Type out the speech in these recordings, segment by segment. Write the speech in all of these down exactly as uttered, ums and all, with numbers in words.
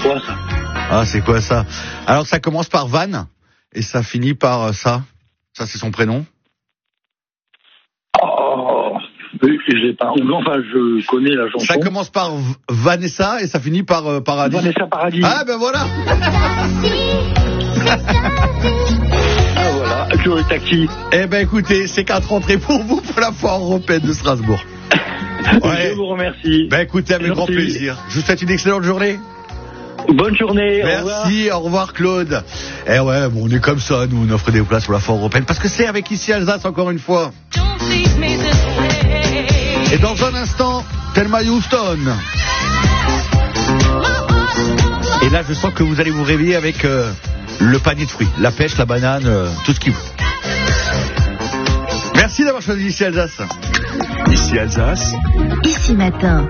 quoi ça? Ah, c'est quoi ça? Alors ça commence par Van et ça finit par ça. Ça c'est son prénom. Oh, j'ai pas. Enfin, je connais la chanson. Ça commence par Vanessa et ça finit par euh, Paradis. Vanessa Paradis. Ah ben voilà. Ah voilà, Joe Taxi. Eh ben écoutez, c'est quatre entrées pour vous pour la foire européenne de Strasbourg. Ouais. Je vous remercie. Ben écoutez, avec Merci. grand plaisir. Je vous souhaite une excellente journée. Bonne journée. Merci, au revoir. Au revoir Claude. Eh ouais, bon, on est comme ça, nous on offre des places pour la foire européenne parce que c'est avec Ici Alsace encore une fois. Et dans un instant, Thelma Houston. Et là, je sens que vous allez vous réveiller avec euh, le panier de fruits, la pêche, la banane, euh, tout ce qu'il faut. Merci d'avoir choisi Ici Alsace. Ici Alsace. Ici Matin.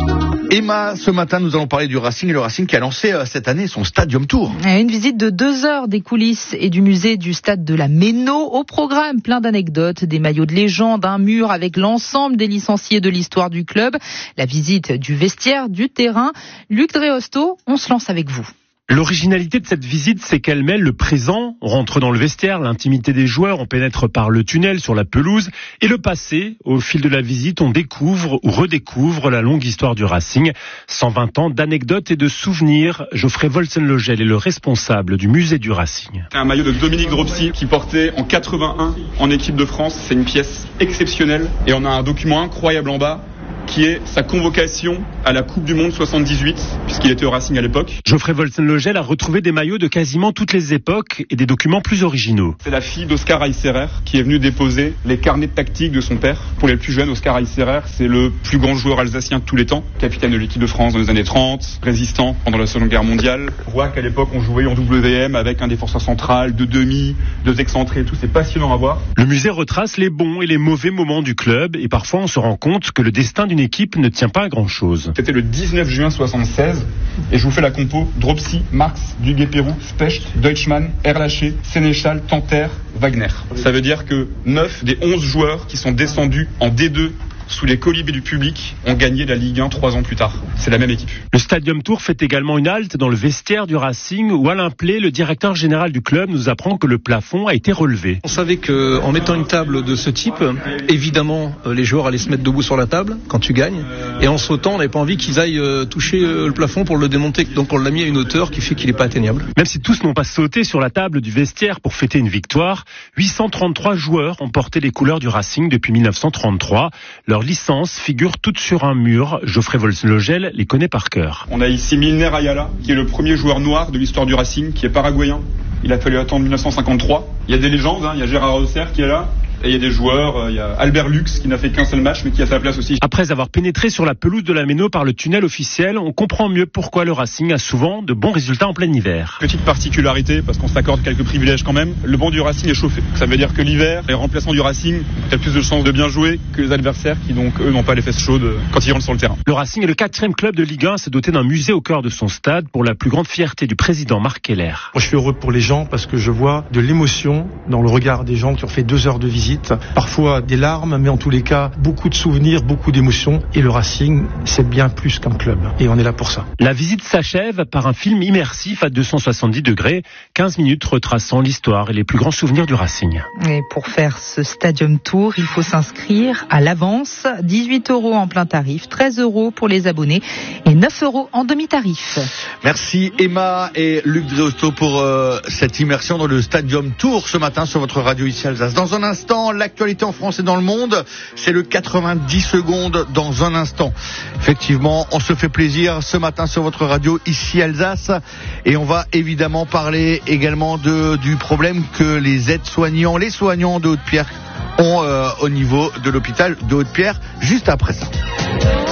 Emma, ce matin, nous allons parler du Racing et le Racing qui a lancé euh, cette année son Stadium Tour. Une visite de deux heures des coulisses et du musée du stade de la Méno au programme. Plein d'anecdotes, des maillots de légende, un mur avec l'ensemble des licenciés de l'histoire du club, la visite du vestiaire, du terrain. Luc Dreosto, on se lance avec vous. L'originalité de cette visite, c'est qu'elle mêle le présent, on rentre dans le vestiaire, l'intimité des joueurs, on pénètre par le tunnel sur la pelouse, et le passé. Au fil de la visite, on découvre ou redécouvre la longue histoire du Racing. cent vingt ans d'anecdotes et de souvenirs. Geoffrey Volsen-Legel est le responsable du musée du Racing. C'est un maillot de Dominique Dropsy qui portait en quatre-vingt-un en équipe de France. C'est une pièce exceptionnelle et on a un document incroyable en bas qui est sa convocation à la Coupe du Monde soixante-dix-huit, puisqu'il était au Racing à l'époque. Geoffrey Volsen-Legel a retrouvé des maillots de quasiment toutes les époques et des documents plus originaux. C'est la fille d'Oscar Aiserer qui est venue déposer les carnets de tactique de son père. Pour les plus jeunes, Oscar Aiserer, c'est le plus grand joueur alsacien de tous les temps, capitaine de l'équipe de France dans les années trente, résistant pendant la Seconde Guerre mondiale. On voit qu'à l'époque, on jouait en W M avec un défenseur central, deux demi, deux excentrés et tout, c'est passionnant à voir. Le musée retrace les bons et les mauvais moments du club et parfois on se rend compte que le destin d'une équipe ne tient pas à grand chose. C'était le dix-neuf juin soixante-seize et je vous fais la compo: Dropsy, Marx, Duguay-Pérou, Specht, Deutschmann, Erlaché, Sénéchal, Tanter, Wagner. Ça veut dire que neuf des onze joueurs qui sont descendus en D deux sous les colibés du public ont gagné la Ligue un trois ans plus tard. C'est la même équipe. Le Stadium Tour fait également une halte dans le vestiaire du Racing où Alain Plé, le directeur général du club, nous apprend que le plafond a été relevé. On savait qu'en mettant une table de ce type, évidemment, les joueurs allaient se mettre debout sur la table quand tu gagnes. Et en sautant, on n'avait pas envie qu'ils aillent toucher le plafond pour le démonter. Donc on l'a mis à une hauteur qui fait qu'il n'est pas atteignable. Même si tous n'ont pas sauté sur la table du vestiaire pour fêter une victoire, huit cent trente-trois joueurs ont porté les couleurs du Racing depuis mille neuf cent trente-trois. Leur licence figure toutes sur un mur. Geoffrey Volsen-Legel les connaît par cœur. On a ici Milner Ayala, qui est le premier joueur noir de l'histoire du Racing, qui est paraguayen. Il a fallu attendre mille neuf cent cinquante-trois. Il y a des légendes, hein. Il y a Gérard Hausser qui est là. Et il y a des joueurs, euh, il y a Albert Lux qui n'a fait qu'un seul match mais qui a sa place aussi. Après avoir pénétré sur la pelouse de la Méno par le tunnel officiel, on comprend mieux pourquoi le Racing a souvent de bons résultats en plein hiver. Petite particularité, parce qu'on s'accorde quelques privilèges quand même, le banc du Racing est chauffé. Ça veut dire que l'hiver, les remplaçants du Racing ont plus de chances de bien jouer que les adversaires qui donc eux n'ont pas les fesses chaudes quand ils rentrent sur le terrain. Le Racing est le quatrième club de Ligue un à se doter d'un musée au cœur de son stade pour la plus grande fierté du président Marc Keller. Moi je suis heureux pour les gens parce que je vois de l'émotion dans le regard des gens qui ont fait deux heures de visite. Parfois des larmes, mais en tous les cas, beaucoup de souvenirs, beaucoup d'émotions. Et le Racing, c'est bien plus qu'un club. Et on est là pour ça. La visite s'achève par un film immersif à deux cent soixante-dix degrés, quinze minutes retraçant l'histoire et les plus grands souvenirs du Racing. Et pour faire ce Stadium Tour, il faut s'inscrire à l'avance. dix-huit euros en plein tarif, treize euros pour les abonnés et neuf euros en demi-tarif. Merci Emma et Luc Dreosto pour euh, cette immersion dans le Stadium Tour ce matin sur votre radio Ici Alsace. Dans un instant, l'actualité en France et dans le monde, c'est le quatre-vingt-dix secondes dans un instant. Effectivement, on se fait plaisir ce matin sur votre radio Ici Alsace et on va évidemment parler également de, du problème que les aides-soignants, les soignants de Haute-Pierre ont euh, au niveau de l'hôpital de Haute-Pierre juste après ça.